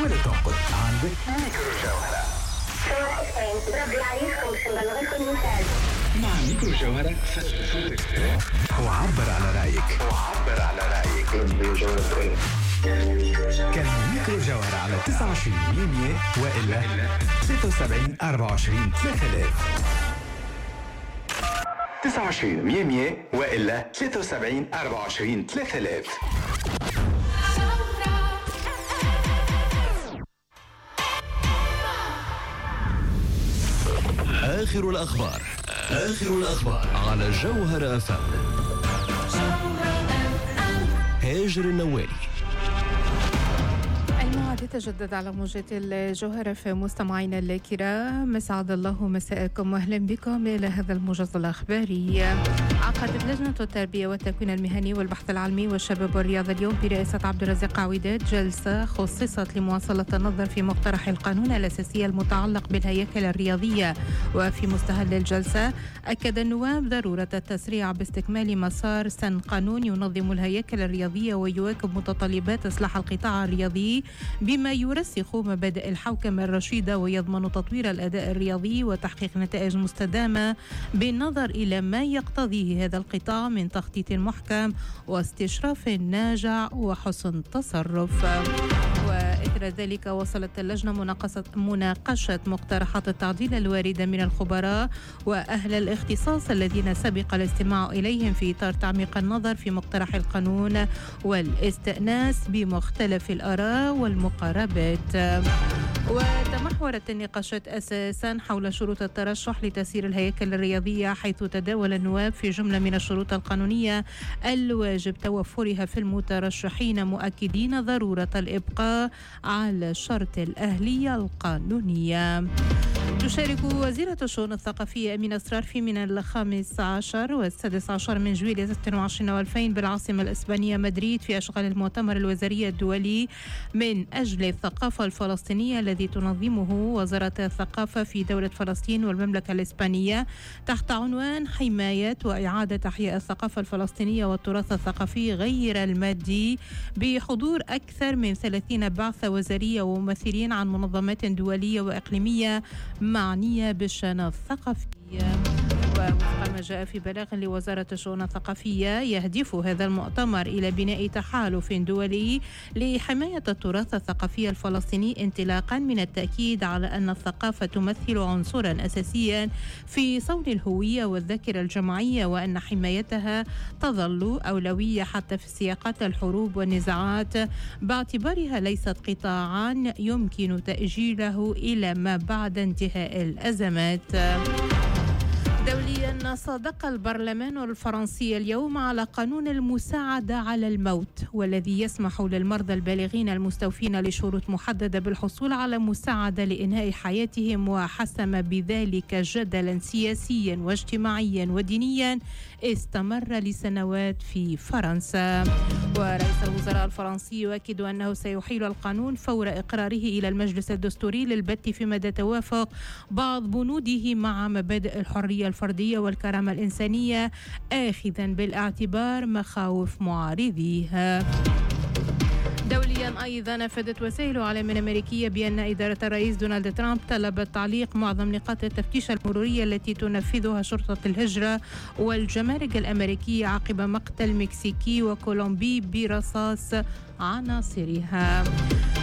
ولا تعقد. عندك ميكرو جوهرة. بربي عليكم باش نبلغكم المثال. مع ميكرو جوهرة وعبر على رأيك. ربي جوهرة. كان ميكرو جوهرة على 29 100 وإلا 73 24 3000. 29 100 وإلا 73 24 3000. آخر الأخبار على جوهرة FM. هاجر النوالي. الموعد يتجدد على موجة الجوهرة في مستمعينا الكرام. مسعد الله مساءكم واهلا بكم الى هذا الموجز الاخباري. عقدت لجنة التربية والتكوين المهني والبحث العلمي والشباب والرياضة اليوم برئاسة عبد الرزاق عويدات جلسة خصصت لمواصلة النظر في مقترح القانون الأساسي المتعلق بالهياكل الرياضية. وفي مستهل الجلسة أكد النواب ضرورة التسريع باستكمال مسار سن قانون ينظم الهياكل الرياضية ويواكب متطلبات إصلاح القطاع الرياضي بما يرسخ مبادئ الحوكمة الرشيدة ويضمن تطوير الأداء الرياضي وتحقيق نتائج مستدامة بالنظر إلى ما يقتضيه هذا القطاع من تخطيط محكم واستشراف ناجع وحسن تصرف. وإثر ذلك وصلت اللجنة مناقشة مقترحات التعديل الواردة من الخبراء وأهل الاختصاص الذين سبق الاستماع إليهم في إطار تعميق النظر في مقترح القانون والاستئناس بمختلف الآراء والمقاربات. وتمحورت النقاشات أساسا حول شروط الترشح لتسيير الهياكل الرياضية، حيث تداول النواب في جملة من الشروط القانونية الواجب توفرها في المترشحين، مؤكدين ضرورة الإبقاء على شرط الأهلية القانونية. تشارك وزيرة الشؤون الثقافية أمينة أسرار في من 15 و16 من جويلية 26 و2000 بالعاصمة الإسبانية مدريد في أشغال المؤتمر الوزاري الدولي من أجل الثقافة الفلسطينية الذي تنظمه وزارة الثقافة في دولة فلسطين والمملكة الإسبانية تحت عنوان حماية وإعادة إحياء الثقافة الفلسطينية والتراث الثقافي غير المادي، بحضور أكثر من 30 بعثة وزارية وممثلين عن منظمات دولية وإقليمية معنية بالشأن الثقافي. ووفق ما جاء في بلاغ لوزارة الشؤون الثقافية، يهدف هذا المؤتمر إلى بناء تحالف دولي لحماية التراث الثقافي الفلسطيني، انطلاقا من التأكيد على أن الثقافة تمثل عنصرا أساسيا في صون الهوية والذاكرة الجماعية، وأن حمايتها تظل أولوية حتى في سياقات الحروب والنزاعات، باعتبارها ليست قطاعا يمكن تأجيله إلى ما بعد انتهاء الأزمات. دوليا، صادق البرلمان الفرنسي اليوم على قانون المساعدة على الموت، والذي يسمح للمرضى البالغين المستوفين لشروط محددة بالحصول على مساعدة لإنهاء حياتهم، وحسم بذلك جدلا سياسيا واجتماعيا ودينيا استمر لسنوات في فرنسا. ورئيس الوزراء الفرنسي يؤكد أنه سيحيل القانون فور إقراره إلى المجلس الدستوري للبت في مدى توافق بعض بنوده مع مبادئ الحرية الفردية والكرامة الإنسانية، آخذا بالاعتبار مخاوف معارضيها. دوليا أيضا، أفادت وسائل إعلام أمريكية بأن إدارة الرئيس دونالد ترامب طلبت تعليق معظم نقاط التفتيش المرورية التي تنفذها شرطة الهجرة والجمارك الأمريكية عقب مقتل مكسيكي وكولومبي برصاص عناصرها.